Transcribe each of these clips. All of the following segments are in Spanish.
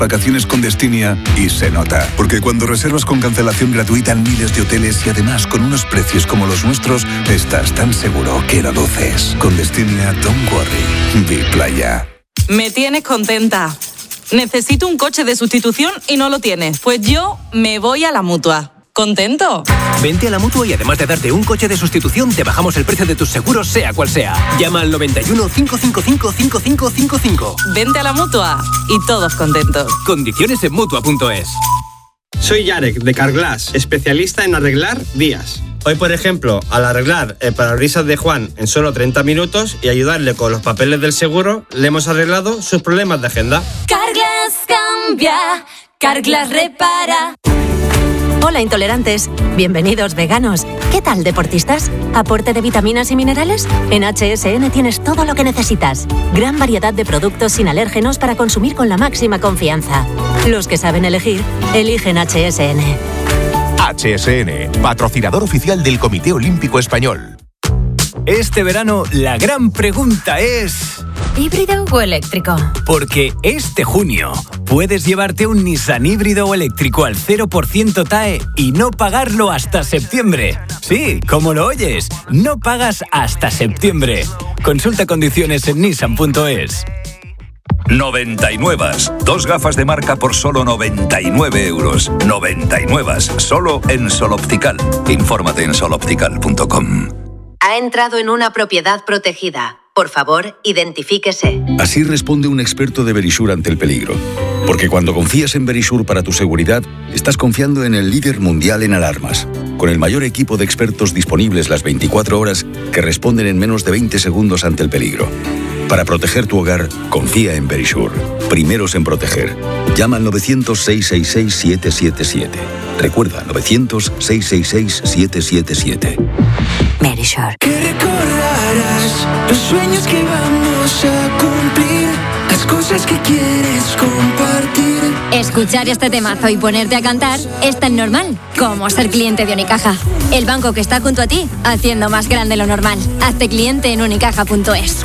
Vacaciones con Destinia y se nota. Porque cuando reservas con cancelación gratuita en miles de hoteles y además con unos precios como los nuestros, estás tan seguro que lo luces. Con Destinia, don't worry. Be Playa. Me tienes contenta. Necesito un coche de sustitución y no lo tienes. Pues yo me voy a la Mutua. ¿Contento? Vente a la Mutua y además de darte un coche de sustitución, te bajamos el precio de tus seguros, sea cual sea. Llama al 91 555 5555. Vente a la Mutua y todos contentos. Condiciones en Mutua.es. Soy Yarek, de Carglass, especialista en arreglar vías. Hoy, por ejemplo, al arreglar el parabrisas de Juan en solo 30 minutos y ayudarle con los papeles del seguro, le hemos arreglado sus problemas de agenda. Carglass cambia, Carglass repara. Hola intolerantes, bienvenidos veganos. ¿Qué tal deportistas? ¿Aporte de vitaminas y minerales? En HSN tienes todo lo que necesitas. Gran variedad de productos sin alérgenos para consumir con la máxima confianza. Los que saben elegir, eligen HSN. HSN, patrocinador oficial del Comité Olímpico Español. Este verano la gran pregunta es... ¿híbrido o eléctrico? Porque este junio puedes llevarte un Nissan híbrido o eléctrico al 0% TAE y no pagarlo hasta septiembre. Sí, como lo oyes, no pagas hasta septiembre. Consulta condiciones en nissan.es. 99. 2 gafas de marca por solo 99 euros. 99. Solo en Sol Optical. Infórmate en soloptical.com. Ha entrado en una propiedad protegida. Por favor, identifíquese. Así responde un experto de Verisure ante el peligro. Porque cuando confías en Verisure para tu seguridad, estás confiando en el líder mundial en alarmas. Con el mayor equipo de expertos disponibles las 24 horas que responden en menos de 20 segundos ante el peligro. Para proteger tu hogar, confía en Verisure. Primeros en proteger. Llama al 900-666-777. Recuerda, 900-666-777. Verisure. Que recordarás los sueños que vamos a cumplir, las cosas que quieres compartir. Escuchar este temazo y ponerte a cantar es tan normal como ser cliente de Unicaja. El banco que está junto a ti, haciendo más grande lo normal. Hazte cliente en unicaja.es.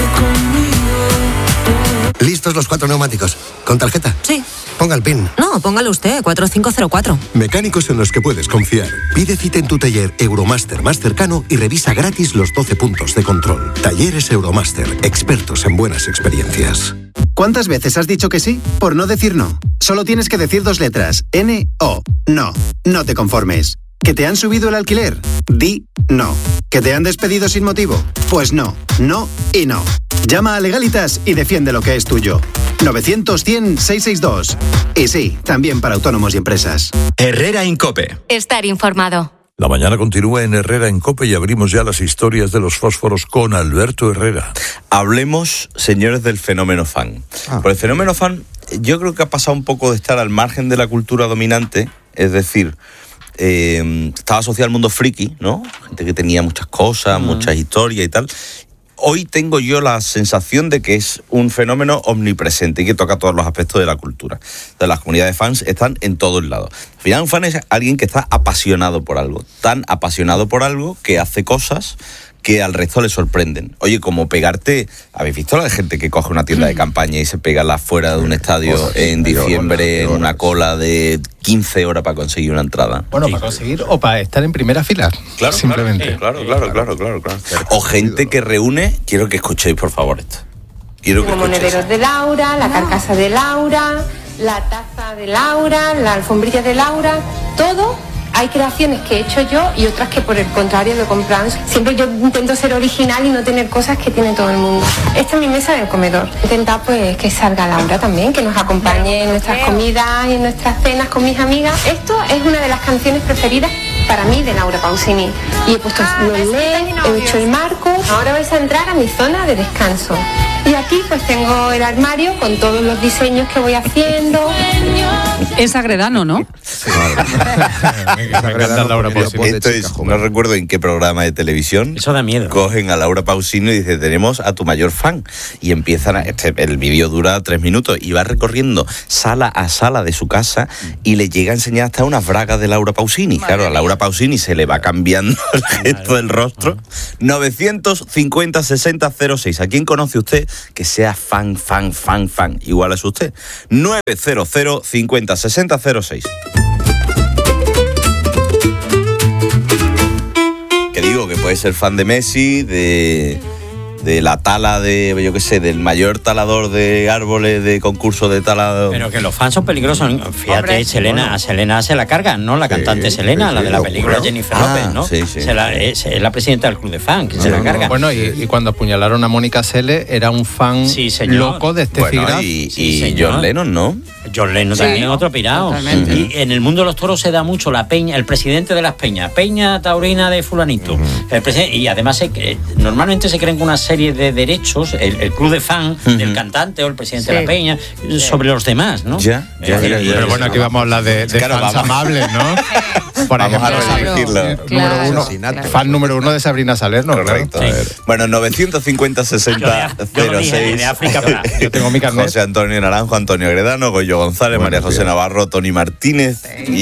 ¿Listos los 4 neumáticos? ¿Con tarjeta? Sí. Ponga el PIN. No, póngalo usted, 4504. Mecánicos en los que puedes confiar. Pide cita en tu taller Euromaster más cercano y revisa gratis los 12 puntos de control. Talleres Euromaster, expertos en buenas experiencias. ¿Cuántas veces has dicho que sí por no decir no? Solo tienes que decir 2 letras. N-O. No. No te conformes. ¿Que te han subido el alquiler? Di no. ¿Que te han despedido sin motivo? Pues no. No y no. Llama a Legalitas y defiende lo que es tuyo. 900-100-662. Y sí, también para autónomos y empresas. Herrera Incope. Estar informado. La mañana continúa en Herrera Incope y abrimos ya las historias de los fósforos con Alberto Herrera. Hablemos, señores, del fenómeno fan. Por el fenómeno fan, yo creo que ha pasado un poco de estar al margen de la cultura dominante, es decir, estaba asociado al mundo friki, ¿no? Gente que tenía muchas cosas, muchas historias y tal. Hoy tengo yo la sensación de que es un fenómeno omnipresente y que toca todos los aspectos de la cultura. Entonces, las comunidades de fans están en todos lados. Al final, un fan es alguien que está apasionado por algo. Tan apasionado por algo que hace cosas que al resto le sorprenden. Oye, como pegarte... ¿Habéis visto la gente que coge una tienda de campaña y se pega la fuera de un estadio en diciembre en una cola de 15 horas para conseguir una entrada? Bueno, para conseguir o para estar en primera fila. Claro, simplemente. Claro. O gente que reúne... Quiero que escuchéis, por favor, esto. Los monederos de Laura, la carcasa de Laura, la taza de Laura, la alfombrilla de Laura, todo. Hay creaciones que he hecho yo y otras que por el contrario lo compran. Siempre yo intento ser original y no tener cosas que tiene todo el mundo. Esta es mi mesa del comedor. Intentar pues que salga Laura también, que nos acompañe en nuestras comidas y en nuestras cenas con mis amigas. Esto es una de las canciones preferidas para mí de Laura Pausini. Y he puesto los LED, he hecho el marco. Ahora vais a entrar a mi zona de descanso. Y aquí pues tengo el armario con todos los diseños que voy haciendo. Es Agredano, ¿no? Sí. Me encanta Laura Pausini. Esto es, no recuerdo en qué programa de televisión. Eso da miedo. Cogen a Laura Pausini y dicen, tenemos a tu mayor fan. Y empiezan el vídeo dura 3 minutos y va recorriendo sala a sala de su casa y le llega a enseñar hasta unas bragas de Laura Pausini. Claro, a Laura Pausini se le va cambiando el gesto del rostro. 950 60 06. ¿A quién conoce usted que sea fan? Igual es usted. 900 50 60 06. Que digo que puede ser fan de Messi, de la tala de, yo qué sé, del mayor talador de árboles de concurso de talado. Pero que los fans son peligrosos. Fíjate, hombre, a Selena se la cargan, ¿no? La cantante Selena, la de la película Jennifer López, ¿no? Sí. Es la presidenta del club de fans, que se la carga. Bueno, y cuando apuñalaron a Mónica Seles, era un fan loco de este bueno, y John Lennon, ¿no? John Lennon también, otro pirado. Y en el mundo de los toros se da mucho la peña, el presidente de las peñas, peña taurina de fulanito. Y además normalmente se creen que una serie de derechos, el club de fan del cantante o el presidente de la peña, sobre los demás, ¿no? Pero bueno, aquí vamos a hablar de fans amables, ¿no? Por vamos ejemplo, a repetirlo. Fan número 1 de Sabrina Salerno. Correcto. Claro. Bueno, 950 60 06. De África, yo tengo mi carnet. José Antonio Naranjo, Antonio Gredano, Goyo González, María José Navarro, Tony Martínez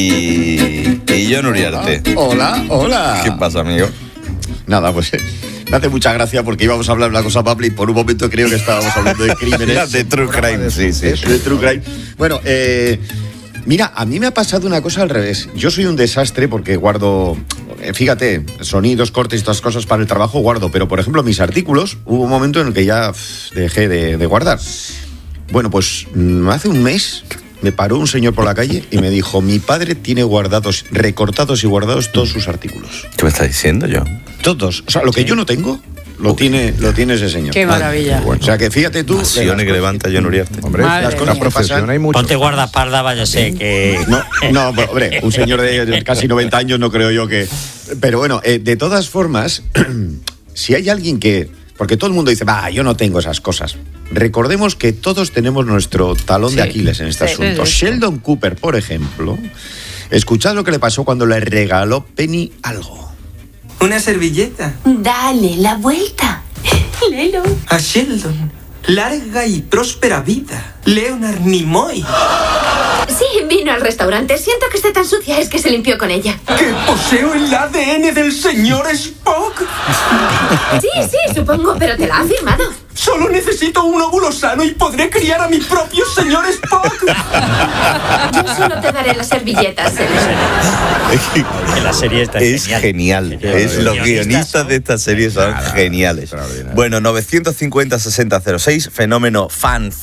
y John Uriarte. Hola. ¿Qué pasa, amigo? Nada, pues me hace mucha gracia porque íbamos a hablar de una cosa amable y por un momento creo que estábamos hablando de crímenes. De true crime, sí. De true crime. Bueno, mira, a mí me ha pasado una cosa al revés. Yo soy un desastre porque guardo, fíjate, sonidos, cortes y todas las cosas para el trabajo guardo, pero por ejemplo mis artículos, hubo un momento en el que ya dejé de guardar. Bueno, pues hace un mes me paró un señor por la calle y me dijo, mi padre tiene guardados, recortados y guardados todos sus artículos. ¿Qué me está diciendo yo? Todos. O sea, lo que yo no tengo, lo tiene ese señor. Qué maravilla. Bueno. O sea, que fíjate tú... Pasiones que levanta John Uriarte. Hombre, las cosas que pasan... hay mucho. Ponte guardaespaldas, vaya sé que... No, pero, hombre, un señor de casi 90 años no creo yo que... Pero bueno, de todas formas, si hay alguien que... Porque todo el mundo dice, yo no tengo esas cosas. Recordemos que todos tenemos nuestro talón de Aquiles en este asunto. Sheldon Cooper, por ejemplo, escuchad lo que le pasó cuando le regaló Penny algo. ¿Una servilleta? Dale la vuelta. Léelo. A Sheldon, larga y próspera vida. Leonard Nimoy. Sí, vino al restaurante. Siento que esté tan sucia, es que se limpió con ella. ¿Que poseo el ADN del señor Spock? Sí, supongo, pero te la ha firmado. Solo necesito un óvulo sano y podré criar a mi propio señor Spock. Yo solo te daré las servilletas. La serie está genial. Los guionistas de esta serie son geniales. Bueno, 950 60 06, fenómeno fan.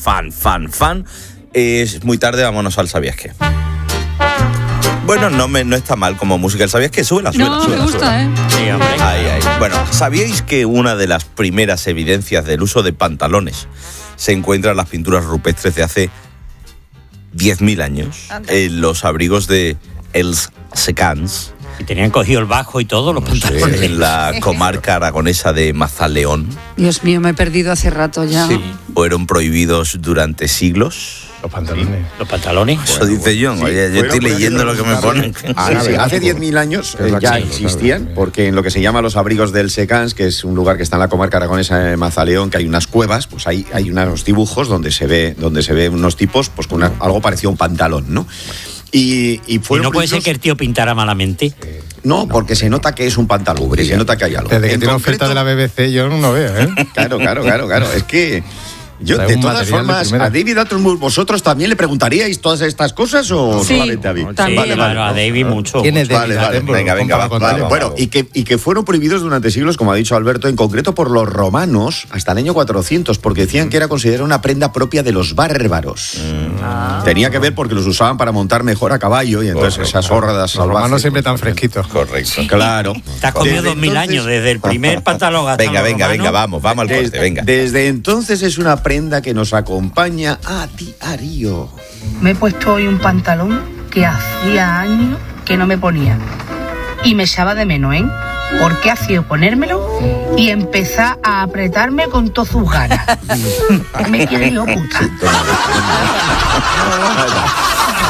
Es muy tarde, vámonos al ¿Sabías qué? Bueno, no está mal como música. ¿Sabías qué? Súbela. Me gusta, Sí, hombre. Ahí. Bueno, ¿sabíais que una de las primeras evidencias del uso de pantalones se encuentra en las pinturas rupestres de hace 10.000 años? En los abrigos de Els Secans. Y tenían cogido el bajo y todo, los pantalones. En la comarca aragonesa de Mazaleón. Dios mío, me he perdido hace rato ya. Sí, fueron prohibidos durante siglos. Los pantalones. Eso dice John. Sí, Oye, yo estoy leyendo lo que me ponen. Hace 10.000 años ya existían, porque en lo que se llama los abrigos del Secans, que es un lugar que está en la comarca aragonesa de Mazaleón, que hay unas cuevas, pues hay unos dibujos donde se ve unos tipos pues con algo parecido a un pantalón, ¿no? Y no puede ser que el tío pintara malamente. No, porque se nota que es un pantalón, se nota que hay algo. Desde que tiene oferta de la BBC yo no veo, ¿eh? Claro. Es que... Yo, de todas formas, a David Attenborough, ¿vosotros también le preguntaríais todas estas cosas o solamente a mí? Vale, a David mucho. ¿Quién es David Attenborough? Venga, vale. Bueno, y que fueron prohibidos durante siglos, como ha dicho Alberto, en concreto por los romanos, hasta el año 400, porque decían que era considerada una prenda propia de los bárbaros. Tenía que ver porque los usaban para montar mejor a caballo y entonces esas hordas salvajes. Los romanos siempre tan fresquitos. Correcto. Claro. Te has comido 2000 años, desde el primer pantalón hasta Venga, vamos al corte, venga. Desde entonces es una prenda que nos acompaña a diario. Me he puesto hoy un pantalón que hacía años que no me ponía y me echaba de menos, ¿eh? Porque ha sido ponérmelo y empezar a apretarme con todas sus ganas. Me quiere yo, puta.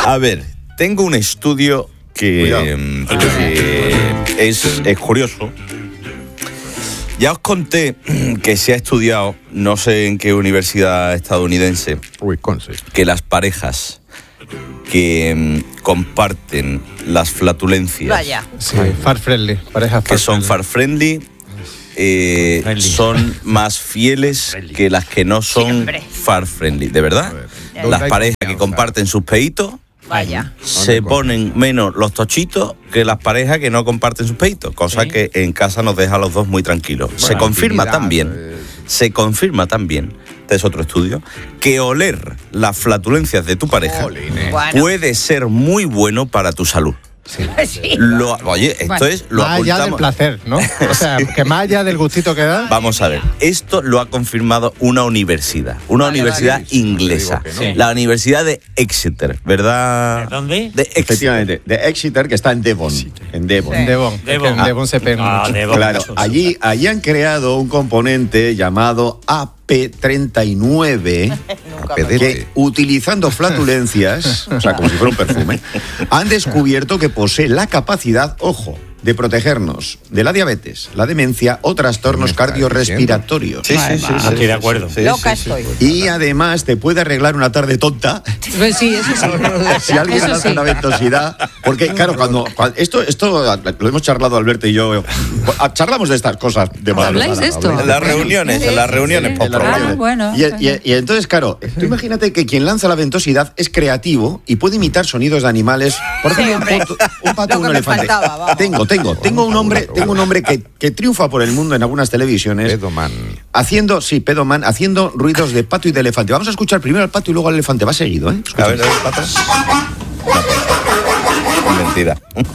A ver, tengo un estudio que es curioso. Ya os conté que se ha estudiado, no sé en qué universidad estadounidense, que las parejas que comparten las flatulencias, Vaya. Sí, far friendly, parejas que son far friendly, son más fieles que las que no son far friendly, ¿de verdad? Las parejas que comparten sus peitos Vaya. se ponen menos los tochitos que las parejas que no comparten sus peitos, cosa que en casa nos deja a los dos muy tranquilos. Se confirma también, este es otro estudio, que oler las flatulencias de tu pareja puede ser muy bueno para tu salud. Sí. Oye, esto es lo más allá del placer, ¿no? O sea, que más allá del gustito que da. Vamos a ver, esto lo ha confirmado una universidad inglesa, la Universidad de Exeter, ¿verdad? ¿De dónde? Efectivamente, de Exeter, que está en Devon. En Devon. En Devon se pega mucho. Claro, allí han creado un componente llamado AP39, que utilizando flatulencias, o sea, como si fuera un perfume, han descubierto que posee la capacidad, ojo, de protegernos de la diabetes, la demencia o trastornos cardiorrespiratorios. Sí, estoy de acuerdo. Loca estoy. Y además te puede arreglar una tarde tonta. Sí, eso sí. Si alguien hace una ventosidad. Porque, claro, cuando esto lo hemos charlado Alberto y yo. Charlamos de estas cosas de ¿Habláis de esto? En las reuniones, por programa. Bueno. Y entonces, claro, tú imagínate que quien lanza la ventosidad es creativo y puede imitar sonidos de animales. Por ejemplo, un pato o un elefante. Tengo un hombre que triunfa por el mundo en algunas televisiones. Pedoman. Haciendo ruidos de pato y de elefante. Vamos a escuchar primero al pato y luego al elefante. Va seguido, ¿eh? A ver, el pato. Mentira.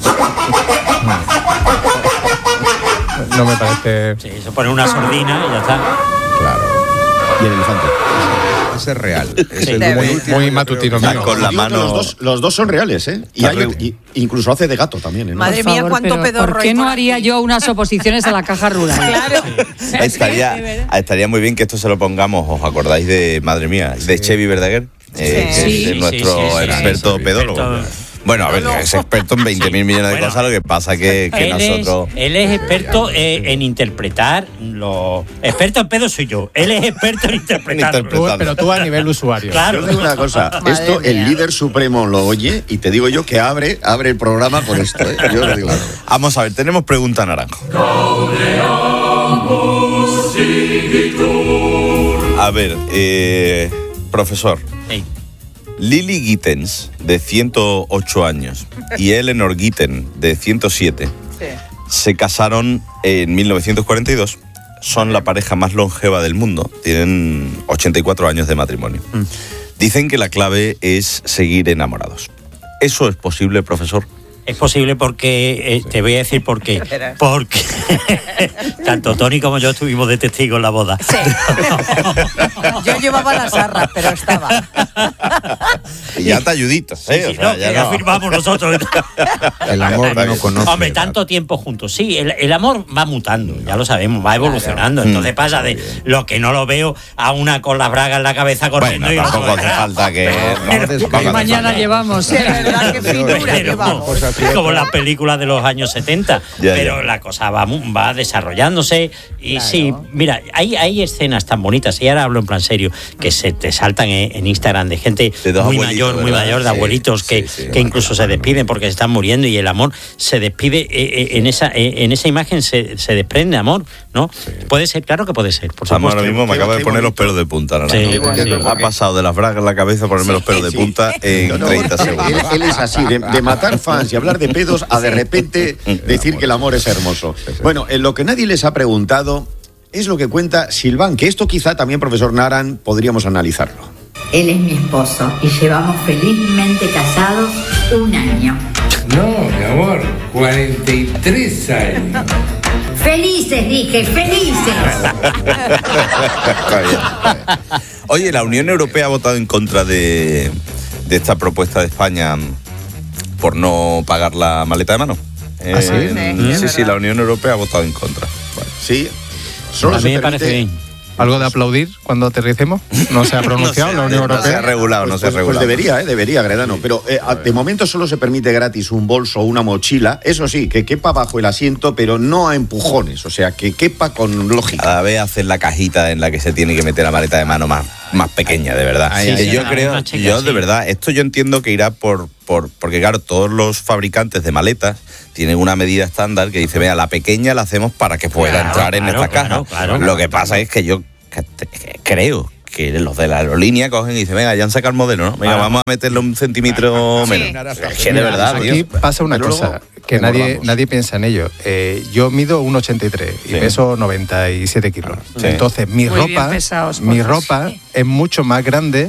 No me parece. Sí, se pone una sordina y ya está. Claro. Y el elefante. Ese es real. Es Muy matutino mío. Con la mano. Los dos son reales, ¿eh? Y incluso hace de gato también, ¿eh? Madre mía, cuánto pedorro. ¿Por qué no haría yo unas oposiciones a la caja rural? Claro. Estaría muy bien que esto se lo pongamos, ¿os acordáis de, madre mía, de Chevy Verdaguer? Que es nuestro experto pedólogo. Bueno, a ver, es experto en 20.000 millones de cosas, lo que pasa que nosotros... Él es experto en interpretar los... Experto en pedo soy yo, él es experto en interpretar. Pero tú a nivel usuario. Claro. Yo digo una cosa, esto el líder supremo lo oye y te digo yo que abre el programa con esto, ¿eh? Yo lo digo. Vamos a ver, tenemos pregunta naranjo. A ver, profesor. Hey. Lily Gittens, de 108 años, y Eleanor Gitten, de 107, se casaron en 1942. Son la pareja más longeva del mundo. Tienen 84 años de matrimonio. Dicen que la clave es seguir enamorados. ¿Eso es posible, profesor? Es posible porque, te voy a decir por qué. Porque tanto Tony como yo estuvimos de testigos en la boda. Sí. Yo llevaba las arras, pero estaba. Y ya te ayuditas, ¿eh? Sí, ya firmamos nosotros. El amor no conoce. Hombre, tanto tiempo juntos. Sí, el amor va mutando, ya lo sabemos, va evolucionando. Entonces pasa de lo que no lo veo a una con las bragas en la cabeza corriendo. Bueno, tampoco hace falta que... Mañana llevamos. De verdad, qué finura llevamos. Como las películas de los años 70. Pero la cosa va desarrollándose. Y sí, mira, hay escenas tan bonitas, y ahora hablo en plan serio, que se te saltan en Instagram de gente muy mayor, de abuelitos que incluso se despiden porque se están muriendo, y el amor se despide. En esa imagen se desprende amor, ¿no? Puede ser, claro que puede ser. Por supuesto. Ahora mismo me acaba de poner los pelos de punta. Ha pasado de las bragas en la cabeza a ponerme los pelos de punta en 30 segundos. Él es así, de matar fans y hablar de pedos a de repente decir que el amor es hermoso. Bueno, en lo que nadie les ha preguntado es lo que cuenta Silván, que esto quizá también, profesor Naran, podríamos analizarlo. Él es mi esposo y llevamos felizmente casados 1 año. No, mi amor, 43 años. Felices, dije, felices. Está bien. Oye, la Unión Europea ha votado en contra de esta propuesta de España por no pagar la maleta de mano. Sí, la Unión Europea ha votado en contra. Sí. A mí me parece bien. ¿Algo de aplaudir cuando aterricemos? ¿No se ha pronunciado la Unión Europea? No se ha regulado, no se ha regulado. Pues debería, Gredano. Pero de momento solo se permite gratis un bolso o una mochila. Eso sí, que quepa bajo el asiento, pero no a empujones. O sea, que quepa con lógica. Cada vez hacen la cajita en la que se tiene que meter la maleta de mano más pequeña, de verdad. De verdad, esto yo entiendo que irá porque claro, todos los fabricantes de maletas tienen una medida estándar que dice, vea, la pequeña la hacemos para que pueda entrar en esta caja. Lo que pasa es que yo creo que los de la aerolínea cogen y dicen, venga, ya han sacado el modelo, ¿no? Venga, vamos a meterle un centímetro menos. Es que de verdad, aquí pasa una cosa, que nadie piensa en ello. Yo mido 1,83 y peso 97 kilos. Entonces, mi ropa es mucho más grande.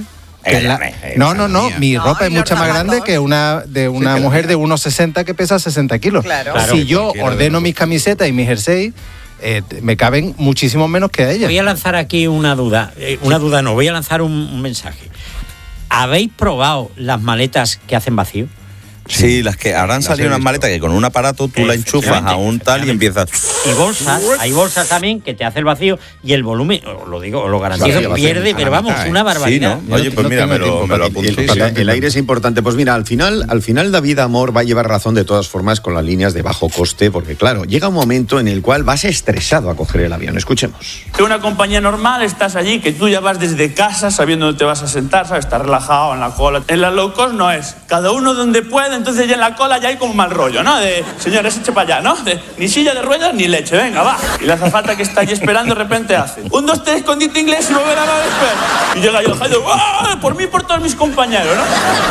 Mi ropa es mucho más grande que una mujer de 1,60 que pesa 60 kilos. Si yo ordeno mis camisetas y mis jerseys, me caben muchísimo menos que a ella. Voy a lanzar aquí una duda. Voy a lanzar un mensaje. ¿Habéis probado las maletas que hacen vacío? Sí, las que habrán salido unas maletas que con un aparato tú la enchufas a un tal y empiezas. Y bolsas, hay bolsas también que te hace el vacío y el volumen, lo garantizo, pierde, pero vamos, una barbaridad. Sí, ¿no? Oye, pues mira, me lo apunto. El aire es importante. Pues mira, al final David Amor va a llevar razón de todas formas con las líneas de bajo coste, porque claro, llega un momento en el cual vas estresado a coger el avión. Escuchemos. En una compañía normal estás allí, que tú ya vas desde casa sabiendo dónde te vas a sentar, ¿sabes? Estás relajado en la cola. En la low cost no es. Cada uno donde puede. Entonces ya en la cola ya hay como mal rollo, ¿no? De, señores, eche para allá, ¿no? De, ni silla de ruedas ni leche, venga, va. Y la azafata que está allí esperando de repente hace 1, 2, 3, escondite inglés y volver a la espera. Y llega yo, por mí y por todos mis compañeros, ¿no?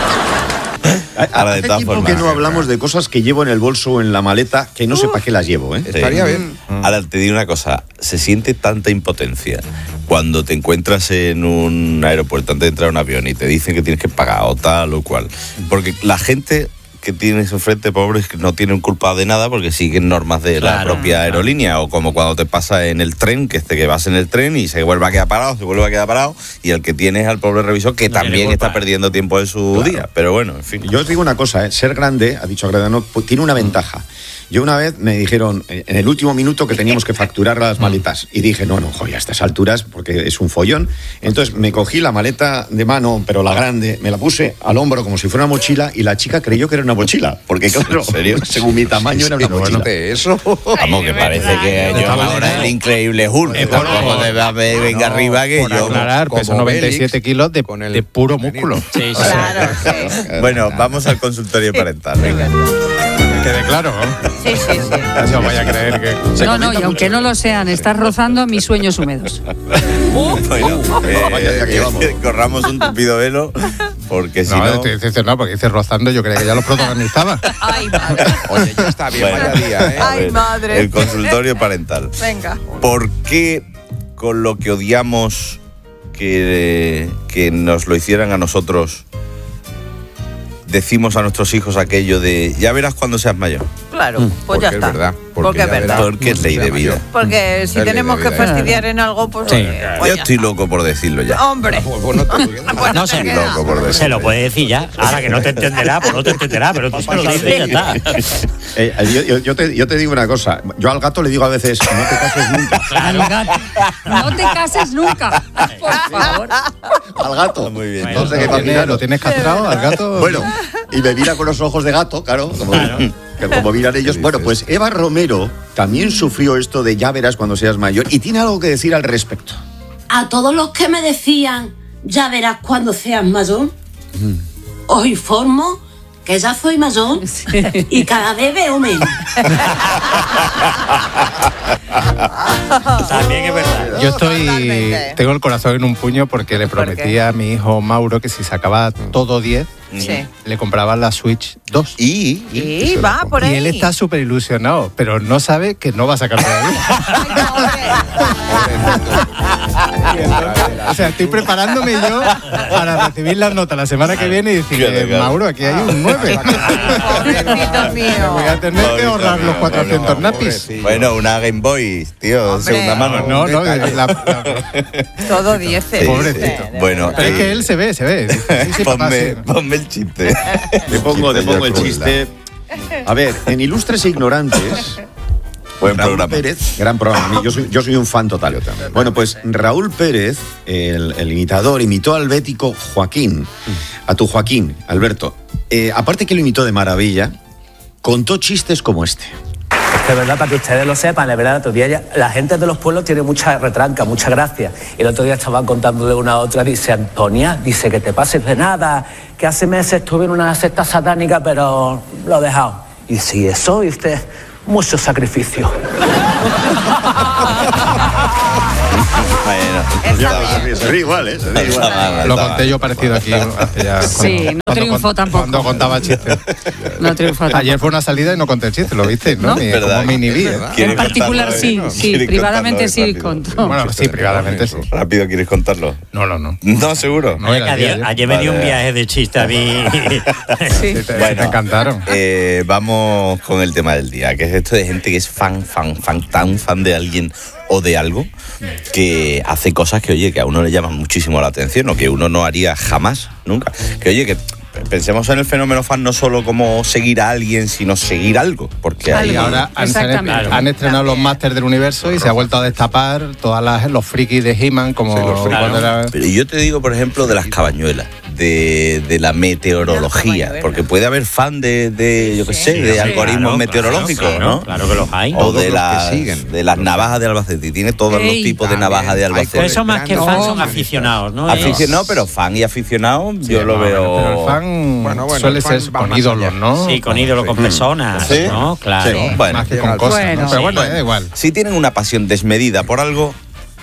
Hace tiempo que no hablamos de cosas que llevo en el bolso o en la maleta que no sé para qué las llevo, ¿eh? Estaría bien. Ahora te digo una cosa, se siente tanta impotencia cuando te encuentras en un aeropuerto antes de entrar a un avión y te dicen que tienes que pagar o tal o cual. Porque la gente que tienes enfrente, pobres, que no tienen culpa de nada porque siguen normas de la propia aerolínea, o como cuando te pasa en el tren, que vas en el tren y se vuelve a quedar parado, y el que tienes al pobre revisor que también está perdiendo tiempo de su día. Pero bueno, en fin. Yo os digo una cosa, ser grande, ha dicho Gredano, pues, tiene una ventaja. Yo una vez me dijeron, en el último minuto, que teníamos que facturar las maletas. Y dije, no, a estas alturas, porque es un follón. Entonces me cogí la maleta de mano, pero la grande, me la puse al hombro como si fuera una mochila, y la chica creyó que era una mochila. Porque claro, ¿en serio? Según mi tamaño era una mochila. Eso. Vamos, que parece que yo ahora el increíble Hulk. Tampoco venga arriba que yo. Aclarar, peso 97 kilos de puro músculo. Sí. Bueno, vamos al consultorio parental. Venga. Quede claro, ¿no? Sí. No vaya a creer que... No, y aunque no lo sean, estás rozando mis sueños húmedos. Bueno, corramos un tupido velo, porque si no... porque dices rozando, yo creía que ya lo protagonizaba. Ay, madre. Oye, ya está bien, vaya día, ¿eh? Ay, madre. El consultorio parental. Venga. ¿Por qué con lo que odiamos que nos lo hicieran a nosotros, decimos a nuestros hijos aquello de ya verás cuando seas mayor? Claro, pues ya está. Es verdad, porque es verdad. Porque es ley de vida. Porque si tenemos que fastidiar en algo, pues... Sí. Yo estoy loco por decirlo ya. Hombre. No sé, se lo puede decir ya. Ahora que no te entenderá, pues no te entenderá, pero tú se lo dices y ya está. Yo te digo una cosa. Yo al gato le digo a veces, no te cases nunca. Al gato. No te cases nunca, por favor. Al gato. Muy bien. ¿Lo tienes castrado al gato? Bueno, y me mira con los ojos de gato, claro. Como miran ellos. Bueno, pues Eva Romero también sufrió esto de ya verás cuando seas mayor y tiene algo que decir al respecto. A todos los que me decían ya verás cuando seas mayor, os informo que ya soy mayor y cada vez veo menos. También es verdad. Yo tengo el corazón en un puño porque le prometí a mi hijo Mauro que si sacaba todo 10, le compraba la Switch 2. Y va por ahí. Y él está súper ilusionado, pero no sabe que no va a sacar todavía. O sea, estoy preparándome yo para recibir las notas la semana que viene y decir, Mauro, aquí hay un 9. Pobrecito mío. Voy a tener que ahorrar los 400 napis. Bueno, una Game Boy, tío, segunda mano. No, todo 10. Pobrecito. Bueno, pero es que él se ve. Sí, ponme el chiste. Te pongo el chiste. A ver, en Ilustres e Ignorantes Buen Raúl programa. Pérez, gran programa. Yo soy un fan total. Bueno, pues Raúl Pérez, el imitador, imitó al bético Joaquín, a tu Joaquín, Alberto. Aparte que lo imitó de maravilla, contó chistes como este. De verdad, para que ustedes lo sepan, la verdad, el otro día la gente de los pueblos tiene mucha retranca, mucha gracia. El otro día estaban contando de una a otra, dice Antonia, dice que te pases de nada, que hace meses estuve en una secta satánica, pero lo he dejado. Y si eso, dice, mucho sacrificio. Se ríe igual, ¿eh? Se ríe igual. Lo conté yo parecido aquí hace ya. Sí, no triunfó tampoco. Cuando contaba chistes. No triunfó tampoco. Ayer fue una salida y no conté el chiste, ¿lo viste? ¿No? Como mini vida. En particular sí, privadamente sí contó. Bueno, sí, privadamente sí. Rápido, ¿quieres contarlo? No. No, seguro. No, ayer me dio un viaje de chiste a mí. Sí, te encantaron. Vamos con el tema del día, que es esto de gente que es tan fan de alguien o de algo, que hace cosas que, oye, que a uno le llaman muchísimo la atención o que uno no haría jamás, nunca. Que, oye, que pensemos en el fenómeno fan no solo como seguir a alguien, sino seguir algo. Porque ahí ahora han estrenado los Masters del Universo y se ha vuelto a destapar todas los frikis de He-Man como Pero yo te digo, por ejemplo, de las cabañuelas, de la meteorología, porque puede haber fan de yo qué sé, de algoritmos meteorológicos, ¿no? Claro que los hay. O de las navajas de Albacete. Tiene todos los tipos de navajas de Albacete. Pero eso más que fan son aficionados, ¿no? Aficionado, pero fan y aficionado, yo lo veo. Pero el fan suele ser con ídolos, ¿no? Sí, con ídolos, con personas, ¿no? Claro. Sí, bueno, más que con cosas. ¿no? Pero bueno, da igual. Si tienen una pasión desmedida por algo,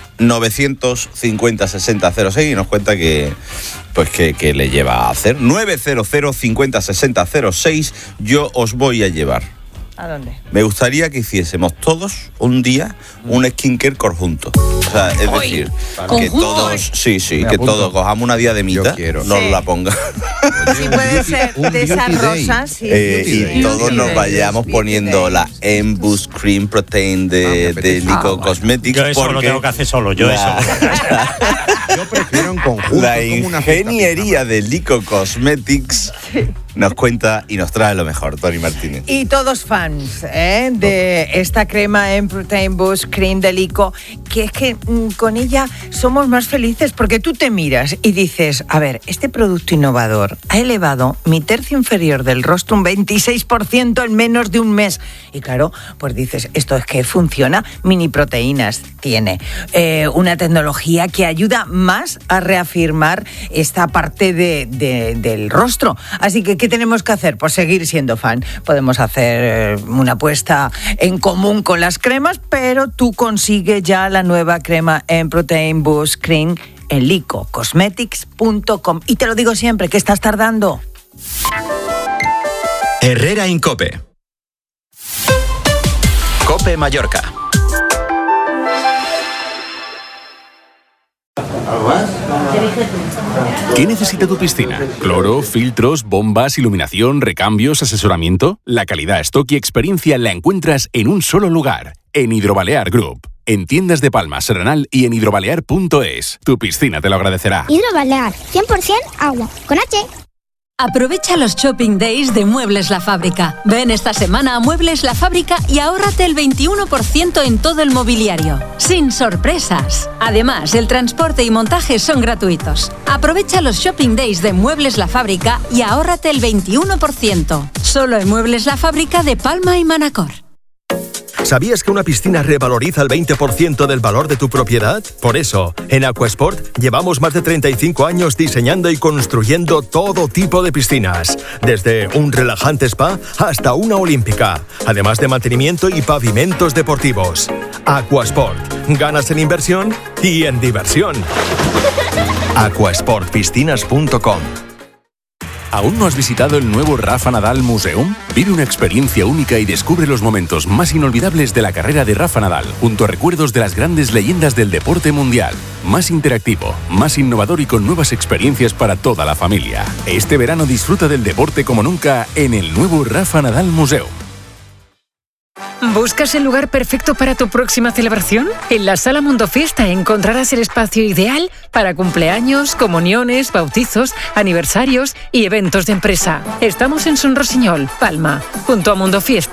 950 60 06 y nos cuenta que le lleva a hacer. 900 50 60 06. Yo os voy a llevar. ¿A dónde? Me gustaría que hiciésemos todos un día un skincare conjunto. O sea, es decir, que todos, que todos cojamos una diademita, nos la ponga. Sí, puede ser de esas rosas. Sí. Y todos nos vayamos poniendo la Embus Cream Protein de Lico Cosmetics. Yo eso lo tengo que hacer solo, yo prefiero en conjunto. La ingeniería de Lico Cosmetics nos cuenta y nos trae lo mejor, Tony Martínez. Y todos fans de esta crema en Protein Boost Cream de Lico, que es que con ella somos más felices, porque tú te miras y dices, a ver, este producto innovador ha elevado mi tercio inferior del rostro un 26% en menos de un mes. Y claro, pues dices, esto es que funciona, mini proteínas tiene, una tecnología que ayuda más a reafirmar esta parte del rostro. Así que, ¿qué tenemos que hacer? Pues seguir siendo fan. Podemos hacer una apuesta en común con las cremas, pero tú consigues ya la nueva crema en Protein Boost Cream en licocosmetics.com. Y te lo digo siempre, ¿qué estás tardando? Herrera Incope. Cope Mallorca. ¿Qué necesita tu piscina? ¿Cloro, filtros, bombas, iluminación, recambios, asesoramiento? La calidad, stock y experiencia la encuentras en un solo lugar, en Hidrobalear Group. En tiendas de Palma, Serranal y en hidrobalear.es. Tu piscina te lo agradecerá. Hidrobalear, 100% agua, con H. Aprovecha los Shopping Days de Muebles La Fábrica. Ven esta semana a Muebles La Fábrica y ahórrate el 21% en todo el mobiliario. Sin sorpresas. Además, el transporte y montaje son gratuitos. Aprovecha los Shopping Days de Muebles La Fábrica y ahórrate el 21%. Solo en Muebles La Fábrica de Palma y Manacor. ¿Sabías que una piscina revaloriza el 20% del valor de tu propiedad? Por eso, en Aquasport llevamos más de 35 años diseñando y construyendo todo tipo de piscinas, desde un relajante spa hasta una olímpica, además de mantenimiento y pavimentos deportivos. Aquasport, ganas en inversión y en diversión. Aquasportpiscinas.com. ¿Aún no has visitado el nuevo Rafa Nadal Museum? Vive una experiencia única y descubre los momentos más inolvidables de la carrera de Rafa Nadal, junto a recuerdos de las grandes leyendas del deporte mundial. Más interactivo, más innovador y con nuevas experiencias para toda la familia. Este verano disfruta del deporte como nunca en el nuevo Rafa Nadal Museum. ¿Buscas el lugar perfecto para tu próxima celebración? En la Sala Mundo Fiesta encontrarás el espacio ideal para cumpleaños, comuniones, bautizos, aniversarios y eventos de empresa. Estamos en Son Rossinyol, Palma, junto a Mundo Fiesta.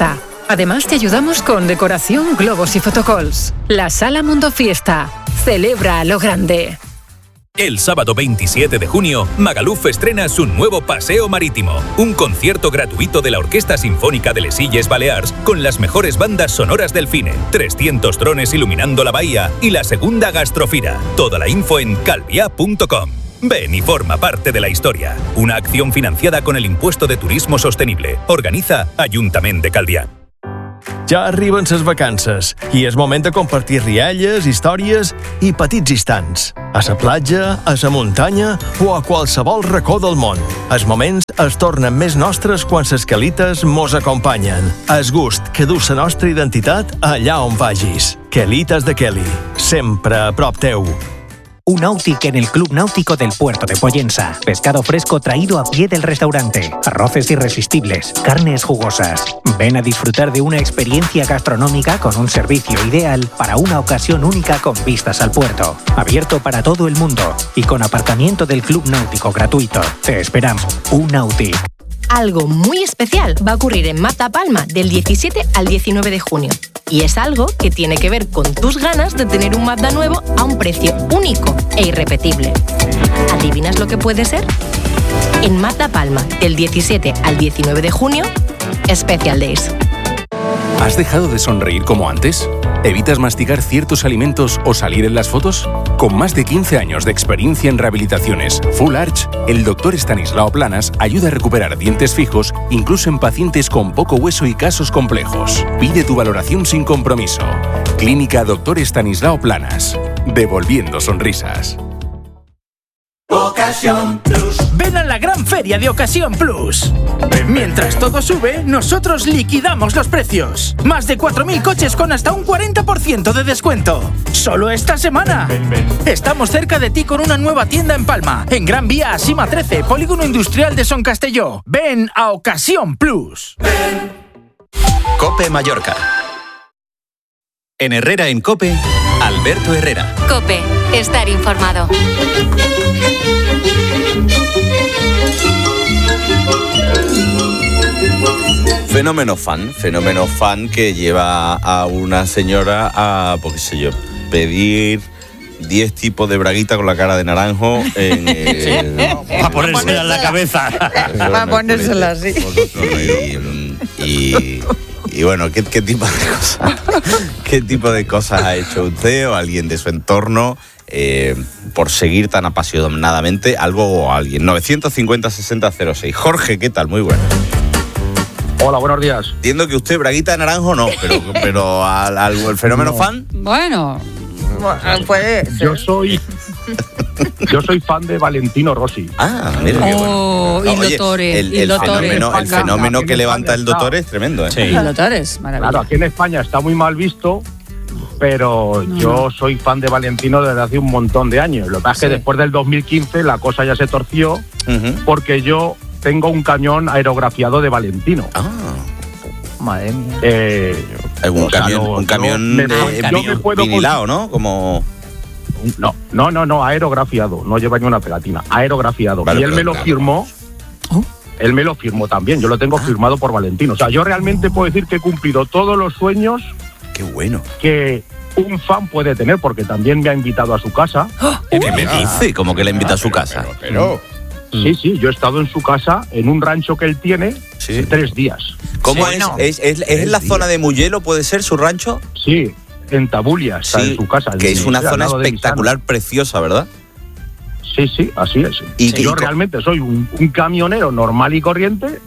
Además, te ayudamos con decoración, globos y photocalls. La Sala Mundo Fiesta. Celebra a lo grande. El sábado 27 de junio, Magaluf estrena su nuevo Paseo Marítimo, un concierto gratuito de la Orquesta Sinfónica de Les Illes Balears con las mejores bandas sonoras del cine, 300 drones iluminando la bahía y la segunda gastrofira. Toda la info en calvia.com. Ven y forma parte de la historia. Una acción financiada con el Impuesto de Turismo Sostenible. Organiza Ajuntament de Calvià. Ja arriben les vacances i és moment de compartir rialles, històries i petits instants. A la platja, a la muntanya o a qualsevol racó del món. Els moments es tornen més nostres quan les quelites mos acompanyen. El gust que du la nostra identitat allà on vagis. Quelites de Kelly. Sempre a prop teu. Un Nautic en el Club Náutico del Puerto de Pollensa. Pescado fresco traído a pie del restaurante. Arroces irresistibles. Carnes jugosas. Ven a disfrutar de una experiencia gastronómica con un servicio ideal para una ocasión única con vistas al puerto. Abierto para todo el mundo y con aparcamiento del Club Náutico gratuito. Te esperamos. Un Nautic. Algo muy especial va a ocurrir en Mata Palma del 17 al 19 de junio. Y es algo que tiene que ver con tus ganas de tener un Mazda nuevo a un precio único e irrepetible. ¿Adivinas lo que puede ser? En Mata Palma, del 17 al 19 de junio, Special Days. ¿Has dejado de sonreír como antes? ¿Evitas masticar ciertos alimentos o salir en las fotos? Con más de 15 años de experiencia en rehabilitaciones Full Arch, el Dr. Estanislao Planas ayuda a recuperar dientes fijos, incluso en pacientes con poco hueso y casos complejos. Pide tu valoración sin compromiso. Clínica Dr. Estanislao Planas. Devolviendo sonrisas. Ocasión Plus. Ven a la gran feria de Ocasión Plus. Mientras todo sube, nosotros liquidamos los precios. Más de 4.000 coches con hasta un 40% de descuento. Solo esta semana. Estamos cerca de ti con una nueva tienda en Palma, en Gran Vía Asima 13, Polígono Industrial de Son Castelló. Ven a Ocasión Plus. COPE Mallorca. En Herrera en COPE, Alberto Herrera. COPE. Estar informado. Fenómeno fan que lleva a una señora a, pues qué sé yo, pedir 10 tipos de braguita con la cara de naranjo para ponérsela en la cabeza. Para ponérsela así. Y bueno, ¿qué tipo de cosas? ¿Qué tipo de cosas ha hecho usted o alguien de su entorno por seguir tan apasionadamente algo o alguien? 950-60-06. Jorge, ¿qué tal? Muy bueno. Hola, buenos días. Entiendo que usted braguita de naranjo no, pero al fenómeno fan. Bueno, puede ser. Yo soy fan de Valentino Rossi. Ah, mira qué bueno. El fenómeno que levanta el doctor es tremendo, ¿eh? Sí. El doctor es maravilloso. Claro, aquí en España está muy mal visto, pero yo soy fan de Valentino desde hace un montón de años. Lo que pasa es que después del 2015 la cosa ya se torció, porque yo tengo un cañón aerografiado de Valentino. Madre mía. Un camión vinilado, ¿no? Como... No, aerografiado. No lleva ni una pegatina. Aerografiado. Vale, y él me lo firmó. Él me lo firmó también. Yo lo tengo firmado por Valentino. O sea, yo realmente puedo decir que he cumplido todos los sueños. Qué bueno. Que un fan puede tener, porque también me ha invitado a su casa. ¿Qué me dice? ¿Cómo que le invita a su casa? Sí, yo he estado en su casa, en un rancho que él tiene, 3 días. ¿Cómo es? ¿Es en la zona de Mugello, puede ser, su rancho? Sí, en Tabulia, está en su casa. Que es una zona espectacular, preciosa, ¿verdad? Sí, así es. Y yo realmente soy un camionero normal y corriente,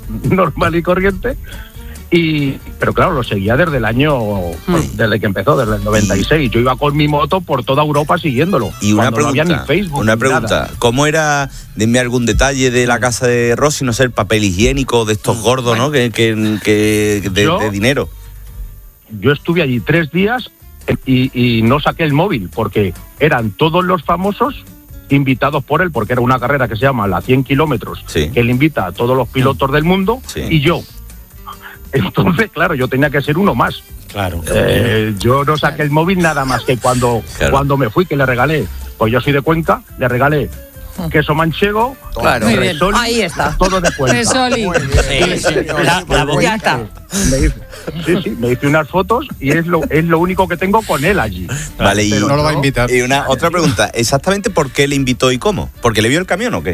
pero claro, lo seguía desde el año, desde que empezó, desde el 96. Yo iba con mi moto por toda Europa siguiéndolo. Y una pregunta, no había ni Facebook, una ni pregunta. nada. ¿Cómo era? Denme algún detalle de la casa de Rossi, no sé, el papel higiénico de estos gordos, ¿no? De dinero. Yo estuve allí 3 días y no saqué el móvil, porque eran todos los famosos invitados por él, porque era una carrera que se llama la 100 kilómetros, que él invita a todos los pilotos del mundo, y yo. Entonces, claro, yo tenía que ser uno más. Claro. Yo no saqué el móvil nada más que cuando me fui, que le regalé, pues yo soy de Cuenca, le regalé queso manchego, muy bien. Ahí está. Todo de Cuenca. Resoli. La boquita. Sí, me hice unas fotos y es lo único que tengo con él allí. Vale, y no lo va a invitar. Y otra pregunta, ¿exactamente por qué le invitó y cómo? ¿Porque le vio el camión o qué?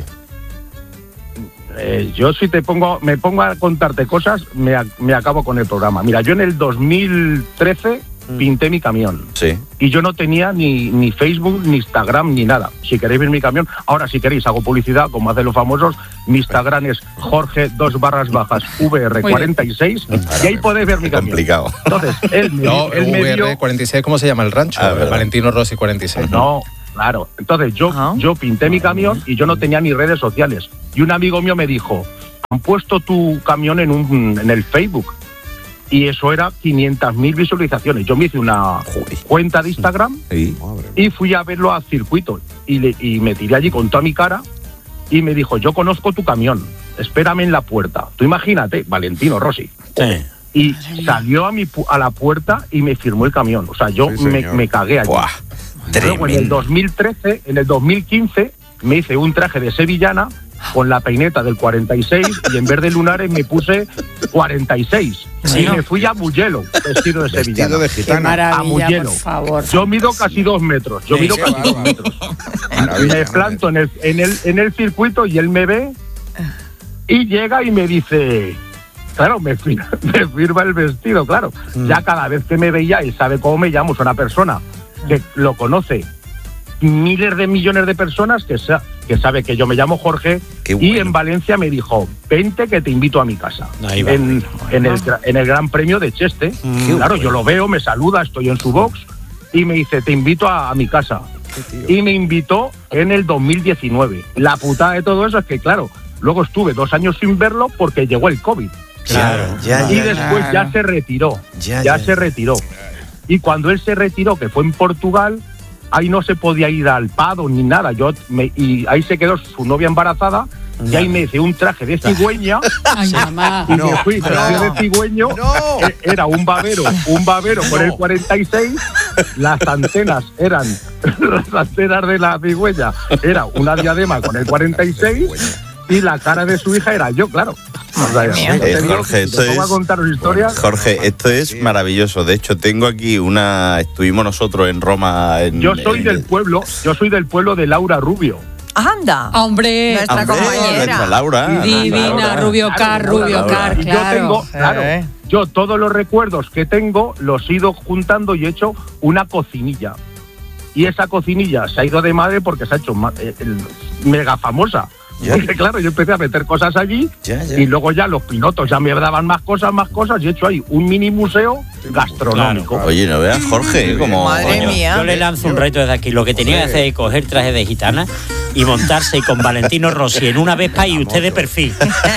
Yo si me pongo a contarte cosas, me acabo con el programa. Mira, yo en el 2013 pinté mi camión. Sí. Y yo no tenía ni Facebook, ni Instagram, ni nada. Si queréis ver mi camión, ahora si queréis hago publicidad, como hacen los famosos. Mi Instagram es Jorge VR46 y ahí podéis ver mi camión. Complicado. Entonces, él me dio... VR46, ¿cómo se llama el rancho? Valentino Rossi 46. No, claro. Entonces yo pinté mi camión y yo no tenía ni redes sociales. Y un amigo mío me dijo, han puesto tu camión en el Facebook. Y eso era 500.000 visualizaciones. Yo me hice una cuenta de Instagram y fui a verlo al circuito. Y me tiré allí con toda mi cara y me dijo, yo conozco tu camión, espérame en la puerta. Tú imagínate, Valentino Rossi. Sí. Y salió a la puerta y me firmó el camión. O sea, yo me cagué allí. Luego en el 2013, en el 2015, me hice un traje de sevillana con la peineta del 46 y en vez de lunares me puse 46. Sí, y me fui a Mugello, vestido de sevillana. Vestido de gitana. Qué maravilla, a Mugello. por favor. Yo mido casi 2 metros. Me planto en el circuito y él me ve y llega y me dice... Claro, me firma el vestido, claro. Ya cada vez que me veía, él sabe cómo me llamo, es una persona que lo conoce miles de millones de personas que sabe que yo me llamo Jorge. Y en Valencia me dijo, vente que te invito a mi casa. En el Gran Premio de Cheste. Claro, yo lo veo, me saluda, estoy en su box y me dice, te invito a mi casa. Y me invitó en el 2019. La putada de todo eso es que, claro, luego estuve 2 años sin verlo porque llegó el COVID. Y después ya se retiró. Se retiró. Y cuando él se retiró, que fue en Portugal, ahí no se podía ir al Pado ni nada. Y ahí se quedó su novia embarazada. Y ahí me hice un traje de cigüeña. Ay, mamá. Y me fui traje de cigüeño. Era un babero con el 46. Las antenas de la cigüeña. Era una diadema con el 46. Y la cara de su hija era yo, claro. Jorge, esto es maravilloso. De hecho, tengo aquí estuvimos nosotros en Roma. Yo soy del pueblo de Laura Rubio. ¡Anda! ¡Hombre! Nuestra compañera. Nuestra Laura. Divina, Rubio Car, claro. Y yo tengo, yo todos los recuerdos que tengo los he ido juntando y he hecho una cocinilla. Y esa cocinilla se ha ido de madre porque se ha hecho mega famosa. Porque claro, yo empecé a meter cosas allí y luego ya los pilotos ya me daban más cosas y he hecho ahí un mini museo gastronómico. Claro. Oye, no veas, Jorge, como... Madre mía. Yo le lanzo un reto desde aquí. Lo que tenía que hacer es coger traje de gitana y montarse con Valentino Rossi en una Vespa y usted de perfil.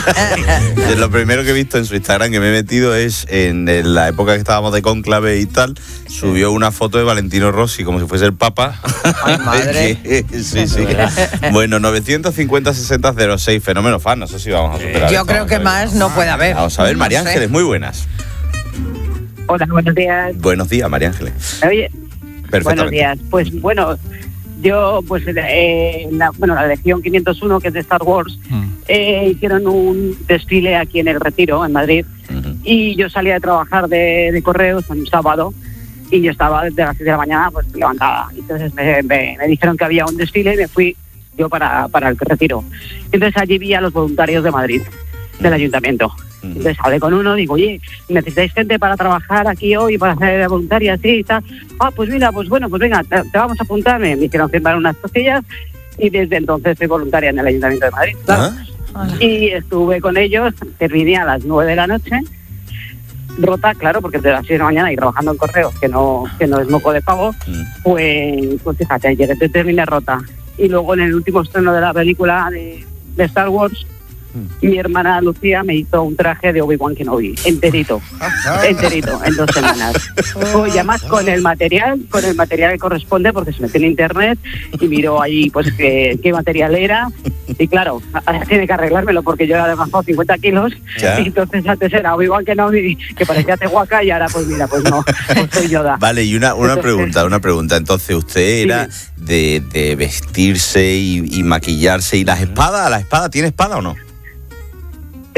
Lo primero que he visto en su Instagram que me he metido es en la época que estábamos de cónclave y tal, subió una foto de Valentino Rossi como si fuese el Papa. Ay, madre. Sí. Bueno, 950-60-06, Fenómeno Fan, no sé si vamos a superar. Yo creo que más no puede haber. Vamos a ver, María Ángeles, muy buenas. Hola, buenos días. Buenos días, María Ángeles. Oye, buenos días. Pues bueno, yo, pues la Legión 501, que es de Star Wars, hicieron un desfile aquí en El Retiro, en Madrid, y yo salía de trabajar de correos un sábado, y yo estaba desde las 6 de la mañana pues levantada. Entonces me dijeron que había un desfile y me fui yo para El Retiro. Entonces allí vi a los voluntarios de Madrid, del ayuntamiento. Entonces hablé con uno, digo, oye, ¿necesitáis gente para trabajar aquí hoy, para hacer voluntaria, así y tal? Pues mira, pues bueno, pues venga, te vamos a apuntar. Me hicieron firmar unas cosillas y desde entonces soy voluntaria en el Ayuntamiento de Madrid, claro. Y estuve con ellos, terminé a las 9 de la noche, rota, claro, porque desde las 6 de la mañana y trabajando en correos, que no es moco de pavo, pues fíjate, llegué, terminé rota. Y luego en el último estreno de la película de Star Wars, mi hermana Lucía me hizo un traje de Obi-Wan Kenobi, enterito, en 2 semanas. Y además con el material que corresponde, porque se metió en internet y miró ahí pues qué material era. Y claro, ahora tiene que arreglármelo porque yo era de más 50 kilos. Y entonces antes era Obi-Wan Kenobi, que parecía Tehuaca, y ahora pues mira, pues no, pues soy Yoda. Vale, y una pregunta. Entonces, ¿usted era de vestirse y maquillarse y las espadas? ¿La espada tiene espada o no?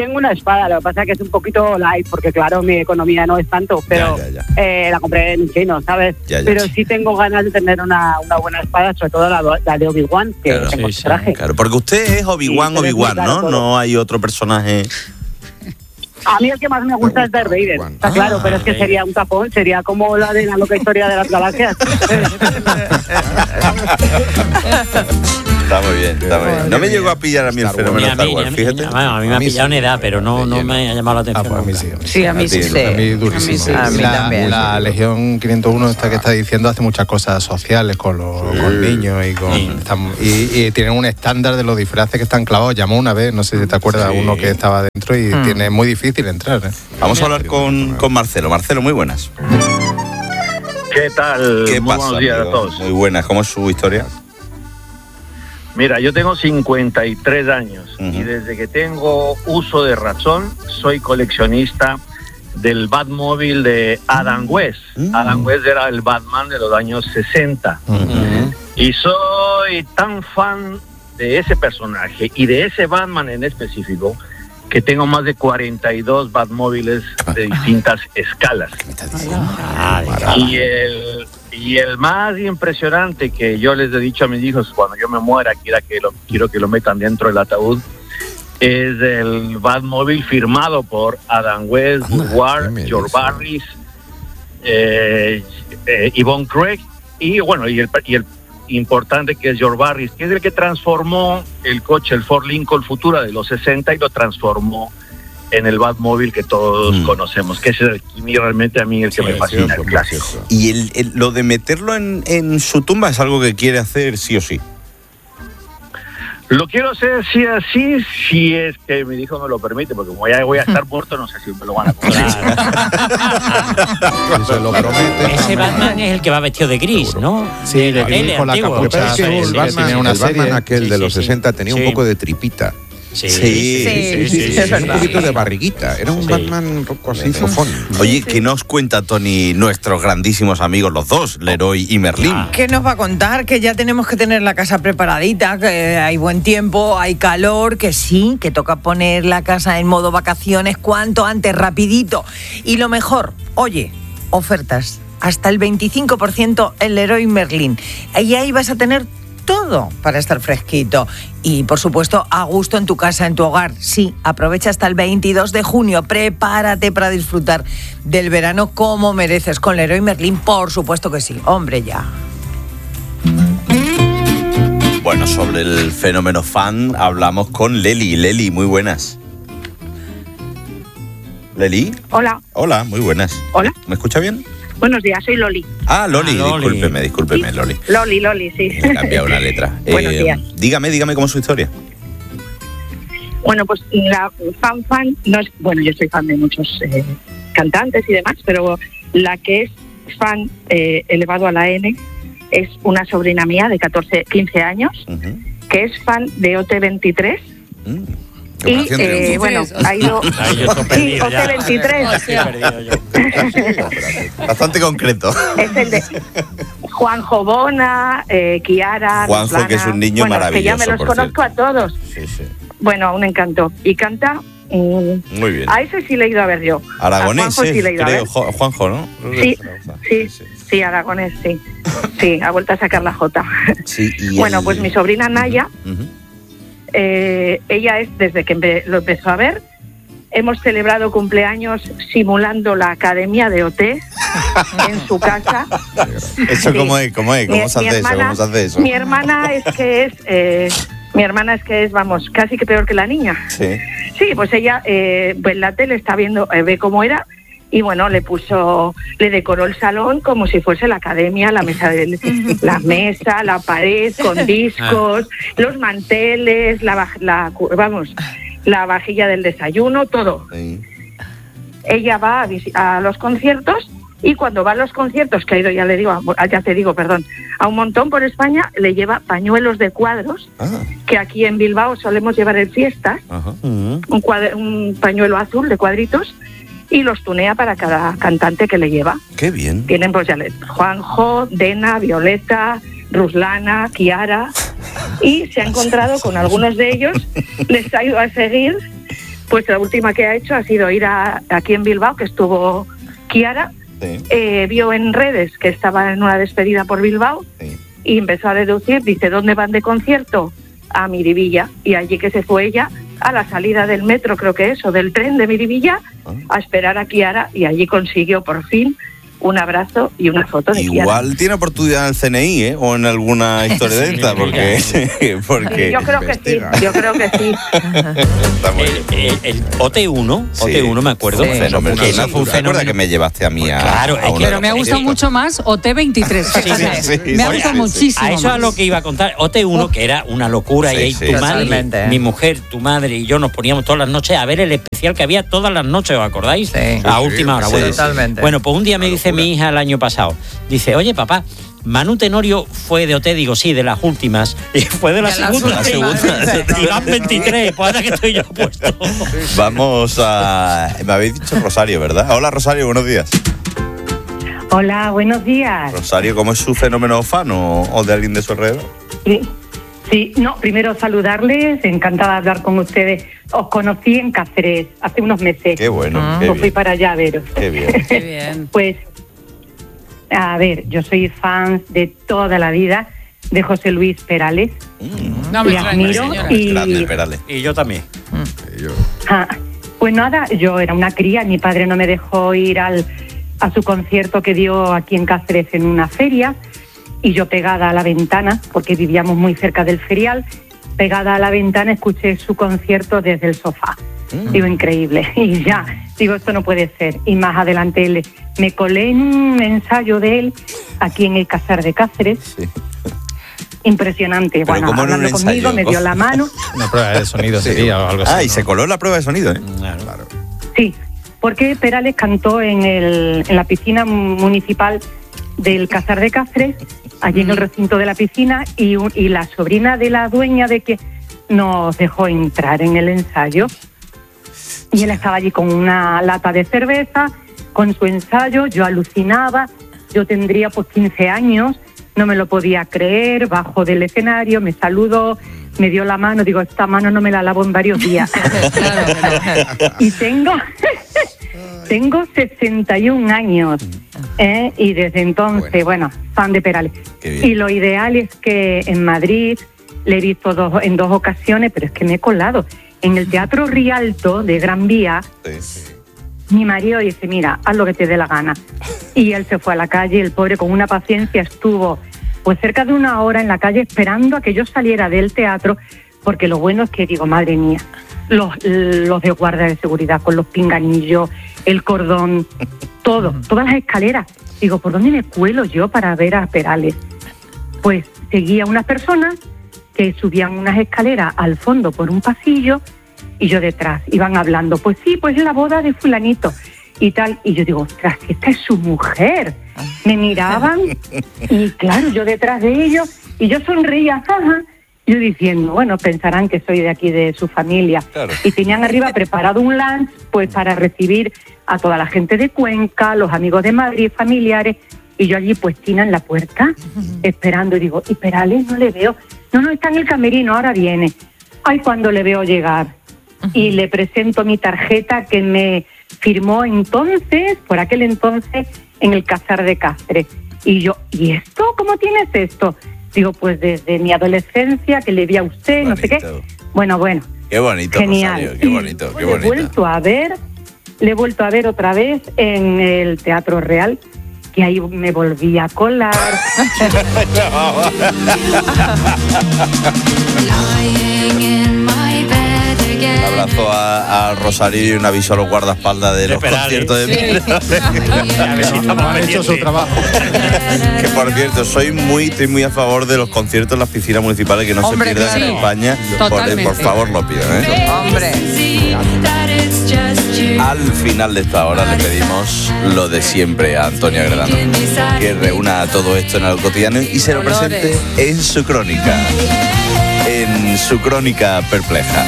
Tengo una espada, lo que pasa es que es un poquito light, porque claro, mi economía no es tanto, pero la compré en chino, ¿sabes? Pero sí tengo ganas de tener una buena espada, sobre todo la de Obi-Wan, que tengo traje. Claro, porque usted es Obi-Wan, ¿no? No hay otro personaje... A mí el que más me gusta es Darth Vader, está claro, pero es que sería un tapón, sería como la de la loca historia de las galaxias. Está muy bien, está muy bien. No me llegó a pillar a mí el fenómeno Star Wars, fíjate. A mí me ha pillado en edad, pero no me ha llamado la atención. A mí sí. Sí, a mí sí. A mí durísimo. A mí también. La Legión 501 esta que está diciendo hace muchas cosas sociales con niños y tienen un estándar de los disfraces que están clavados. Llamó una vez, no sé si te acuerdas, uno que estaba dentro y tiene muy difícil entrar. Vamos a hablar con Marcelo. Marcelo, muy buenas. ¿Qué tal? ¿Qué pasa, buenos días amigo? a todos. Muy buenas, ¿cómo es su historia? Mira, yo tengo 53 años y desde que tengo uso de razón soy coleccionista del Batmóvil de Adam West. Adam West era el Batman de los años 60. Y soy tan fan de ese personaje y de ese Batman en específico que tengo más de 42 Batmóviles de distintas escalas. Y el más impresionante que yo les he dicho a mis hijos cuando yo me muera, quiero que lo metan dentro del ataúd, es el Batmóvil firmado por Adam West, Ward, George Barris, Yvonne Craig y el importante que es George Barris, que es el que transformó el coche, el Ford Lincoln Futura de los 60 y lo transformó en el Batmóvil que todos conocemos, que es realmente a mí el que me fascina, el clásico. ¿Y lo de meterlo en su tumba es algo que quiere hacer sí o sí? Lo quiero hacer sí así, si es que mi hijo me lo permite, porque como ya voy a estar muerto, no sé si me lo van a poner. Se lo promete. Ese Batman es el que va vestido de gris, ¿no? Sí, de gris con la capucha. El Batman aquel de los 60 tenía un poco de tripita. Sí, es verdad. Un poquito de barriguita. Era un Batman un poco así fofón. Oye, ¿qué nos cuenta, Tony, nuestros grandísimos amigos, los dos, Leroy y Merlín? ¿Qué nos va a contar? Que ya tenemos que tener la casa preparadita, que hay buen tiempo, hay calor, que sí, que toca poner la casa en modo vacaciones cuanto antes, rapidito. Y lo mejor, oye, ofertas, hasta el 25% en Leroy Merlin. Y ahí vas a tener todo para estar fresquito y, por supuesto, a gusto en tu casa, en tu hogar. Sí, aprovecha hasta el 22 de junio. Prepárate para disfrutar del verano como mereces con Leroy Merlin, por supuesto que sí. Hombre, ya. Bueno, sobre el fenómeno fan hablamos con Leli. Leli, muy buenas. ¿Leli? Hola. Hola, muy buenas. Hola. ¿Me escucha bien? Buenos días, soy Loli. Ah, Loli, discúlpeme, sí. Loli, sí. He cambiado una letra. Buenos días. Dígame cómo es su historia. Bueno, pues la fan no es... Bueno, yo soy fan de muchos cantantes y demás, pero la que es fan elevado a la N es una sobrina mía de 15 años, que es fan de OT23. Y bueno, ha ido... Sí, OT23. Bastante concreto. Es el de Juanjo Bona, Kiara... Juanjo, Ruslana, que es un niño maravilloso. Que ya me los conozco a todos. Sí. Bueno, un encanto. Y canta... Muy bien. A ese sí le he ido a ver yo. Aragonés, sí le he ido creo, a ver. Juanjo, ¿no? Sí, Aragonés, sí. Sí, ha vuelto a sacar la J. Sí, bueno, pues mi sobrina Naya... ella es, desde que lo empezó a ver, hemos celebrado cumpleaños simulando la academia de OT en su casa. ¿Eso cómo es? ¿Cómo se hace eso? Mi hermana es que es, vamos, casi que peor que la niña. Sí, pues ella, pues la tele está viendo, ve cómo era. Y bueno, le decoró el salón como si fuese la academia, la mesa, la pared con discos, los manteles, la vajilla del desayuno, todo. Sí. Ella va a los conciertos y cuando va a los conciertos, que ha ido, a un montón por España, le lleva pañuelos de cuadros, que aquí en Bilbao solemos llevar en fiestas, un pañuelo azul de cuadritos, y los tunea para cada cantante que le lleva. ¡Qué bien! Tienen pues Juanjo, Dena, Violeta, Ruslana, Kiara, y se ha encontrado con algunos de ellos, les ha ido a seguir Pues la última que ha hecho ha sido ir aquí en Bilbao, que estuvo Kiara, vio en redes que estaba en una despedida por Bilbao y empezó a deducir, dice, ¿dónde van de concierto? A Miribilla, y allí que se fue ella a la salida del metro, creo que es, o del tren de Miribilla, a esperar a Kiara, y allí consiguió por fin un abrazo y una foto de Kiara. Igual tiene oportunidad en el CNI, ¿eh? O en alguna historia de esta, porque Sí, yo creo que sí, yo creo que sí. El OT1, me acuerdo. Sí. ¿Te acuerdas que me llevaste a mí a... Claro, pero me ha gustado mucho más OT23. Me ha gustado muchísimo. A eso es a lo que iba a contar. OT1, que era una locura, y ahí tu madre, mi mujer, tu madre y yo nos poníamos todas las noches a ver el especial que había todas las noches, ¿os acordáis? Sí. A última hora. Totalmente. Bueno, pues un día me dice mi hija el año pasado, dice, oye papá, Manu Tenorio fue de OT, digo, sí, de las últimas. Y fue de la segunda. Y van 23, pues ahora que estoy yo puesto. Vamos a... Me habéis dicho Rosario, ¿verdad? Hola Rosario, buenos días. Hola, buenos días. Rosario, ¿cómo es su fenómeno fan o de alguien de su alrededor? Sí, no, primero saludarles, encantada de hablar con ustedes. Os conocí en Cáceres hace unos meses. Qué bueno. Pues fui para allá a veros. Qué bien. Qué bien. Pues, a ver, yo soy fan de toda la vida de José Luis Perales. No me Le admiro Grande, Perales. Y yo también. Pues nada, yo era una cría, mi padre no me dejó ir a su concierto que dio aquí en Cáceres en una feria, y yo pegada a la ventana, porque vivíamos muy cerca del ferial, pegada a la ventana escuché su concierto desde el sofá. Digo, increíble. Y ya, digo, esto no puede ser. Y más adelante me colé en un ensayo de él aquí en el Casar de Cáceres. Sí. Impresionante. Pero bueno, hablando conmigo, me dio la mano. Una prueba de sonido sería o algo así. Y se coló en la prueba de sonido, ¿eh? Claro. Sí, porque Perales cantó en la piscina municipal del Casar de Cáceres, allí en el recinto de la piscina, y la sobrina de la dueña de que nos dejó entrar en el ensayo. Y él estaba allí con una lata de cerveza, con su ensayo, yo alucinaba, yo tendría pues 15 años, no me lo podía creer, bajo del escenario, me saludó, me dio la mano, digo, esta mano no me la lavo en varios días. Y tengo 61 años, y desde entonces, bueno, fan de Perales. Y lo ideal es que en Madrid le he visto en dos ocasiones, pero es que me he colado. En el Teatro Rialto de Gran Vía, mi marido dice, mira, haz lo que te dé la gana. Y él se fue a la calle, el pobre con una paciencia estuvo pues cerca de una hora en la calle esperando a que yo saliera del teatro, porque lo bueno es que digo, madre mía, los de guardia de seguridad con los pinganillos, el cordón, todas las escaleras. Digo, ¿por dónde me cuelo yo para ver a Perales? Pues seguía unas personas que subían unas escaleras al fondo por un pasillo y yo detrás, iban hablando, pues sí, pues es la boda de fulanito y tal, y yo digo, ostras, esta es su mujer. Me miraban y claro, yo detrás de ellos, y yo sonreía, jaja, yo diciendo, bueno, pensarán que soy de aquí, de su familia. Claro. Y tenían arriba preparado un lunch, pues para recibir a toda la gente de Cuenca, los amigos de Madrid, familiares, y yo allí puestina en la puerta, esperando, y digo, ¿y Perales? No le veo. No, está en el camerino, ahora viene. Ay, cuando le veo llegar. Y le presento mi tarjeta que me firmó entonces, por aquel entonces, en el Casar de Cáceres. Y yo, ¿y esto? ¿Cómo tienes esto? Digo, pues desde mi adolescencia, que le vi a usted, no sé qué. Bueno. Qué bonito, genial. Rosario, qué bonito, qué bonito. Le he vuelto a ver otra vez en el Teatro Real, que ahí me volví a colar. Un abrazo a Rosario y un aviso a los guardaespaldas de los conciertos de Ha hecho su trabajo. Que por cierto, estoy muy a favor de los conciertos en las piscinas municipales, que no se pierdan en España. Por favor, lo pido, ¿eh? Hombre. Al final de esta hora le pedimos lo de siempre a Antonio Agredano, que reúna todo esto en algo cotidiano y se lo presente en su crónica. En su crónica perpleja.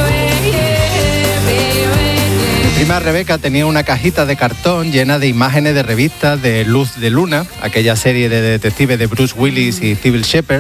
Mi prima Rebeca tenía una cajita de cartón llena de imágenes de revistas de Luz de Luna, aquella serie de detectives de Bruce Willis y Cybill Shepherd.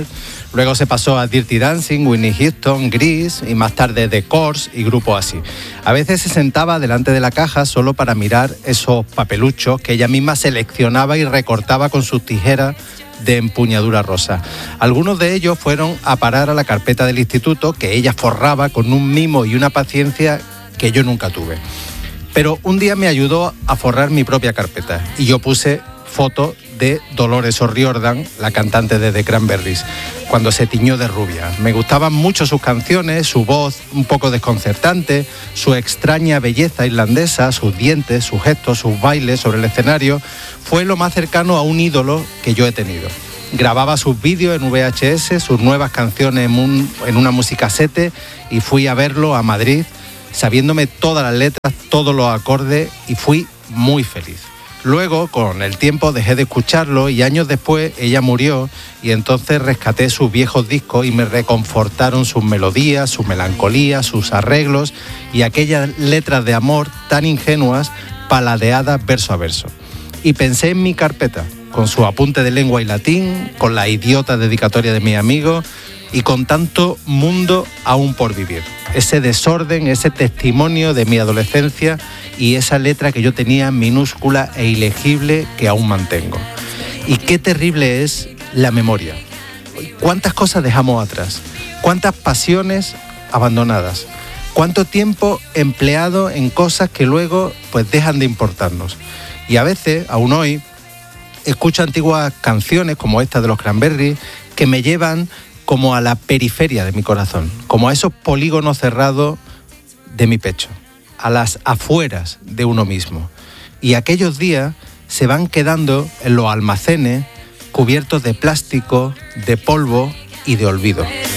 Luego se pasó a Dirty Dancing, Whitney Houston, Grease y más tarde The Course y grupos así. A veces se sentaba delante de la caja solo para mirar esos papeluchos que ella misma seleccionaba y recortaba con sus tijeras de empuñadura rosa. Algunos de ellos fueron a parar a la carpeta del instituto que ella forraba con un mimo y una paciencia que yo nunca tuve. Pero un día me ayudó a forrar mi propia carpeta y yo puse fotos de Dolores O'Riordan, la cantante de The Cranberries, cuando se tiñó de rubia. Me gustaban mucho sus canciones, su voz un poco desconcertante, su extraña belleza irlandesa, sus dientes, sus gestos, sus bailes sobre el escenario. Fue lo más cercano a un ídolo que yo he tenido. Grababa sus vídeos en VHS, sus nuevas canciones en una musicasete y fui a verlo a Madrid, sabiéndome todas las letras, todos los acordes y fui muy feliz. Luego, con el tiempo, dejé de escucharlo y años después ella murió y entonces rescaté sus viejos discos y me reconfortaron sus melodías, su melancolía, sus arreglos y aquellas letras de amor tan ingenuas, paladeadas verso a verso. Y pensé en mi carpeta, con su apunte de lengua y latín, con la idiota dedicatoria de mis amigos y con tanto mundo aún por vivir. Ese desorden, ese testimonio de mi adolescencia y esa letra que yo tenía minúscula e ilegible que aún mantengo. Y qué terrible es la memoria. ¿Cuántas cosas dejamos atrás? ¿Cuántas pasiones abandonadas? ¿Cuánto tiempo empleado en cosas que luego pues dejan de importarnos? Y a veces, aún hoy, escucho antiguas canciones como esta de los Cranberries que me llevan como a la periferia de mi corazón, como a esos polígonos cerrados de mi pecho, a las afueras de uno mismo. Y aquellos días se van quedando en los almacenes cubiertos de plástico, de polvo y de olvido.